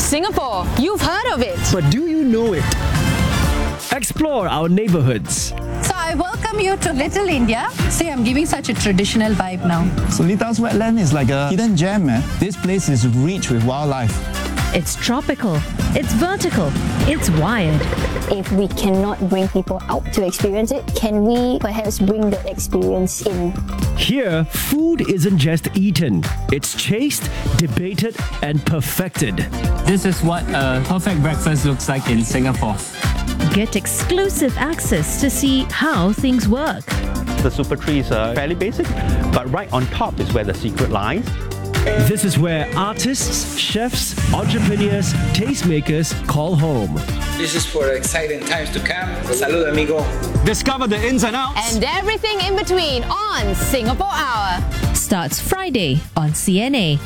Singapore. You've heard of it. But do you know it? Explore our neighborhoods. So I welcome you to Little India. See, I'm giving such a traditional vibe now. Solita's wetland is like a hidden gem, man. This place is rich with wildlife. It's tropical, it's vertical, it's wired. If we cannot bring people out to experience it, can we perhaps bring the experience in? Here, food isn't just eaten. It's chased, debated, and perfected. This is what a perfect breakfast looks like in Singapore. Get exclusive access to see how things work. The super trees are fairly basic, but right on top is where the secret lies. This is where artists, chefs, entrepreneurs, tastemakers call home. This is for exciting times to come. Salud, amigo. Discover the ins and outs. And everything in between on Singapore Hour. Starts Friday on CNA.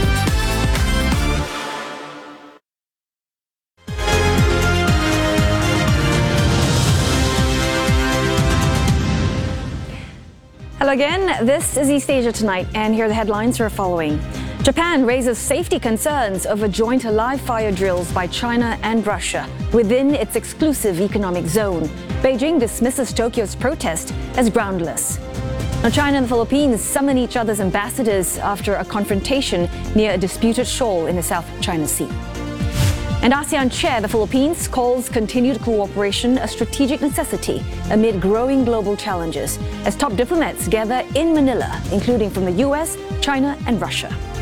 Hello again, this is East Asia Tonight, and here are the headlines we're following. Japan raises safety concerns over joint live-fire drills by China and Russia within its exclusive economic zone. Beijing dismisses Tokyo's protest as groundless. Now, China and the Philippines summon each other's ambassadors after a confrontation near a disputed shoal in the South China Sea. And ASEAN chair the Philippines calls continued cooperation a strategic necessity amid growing global challenges as top diplomats gather in Manila, including from the US, China and Russia.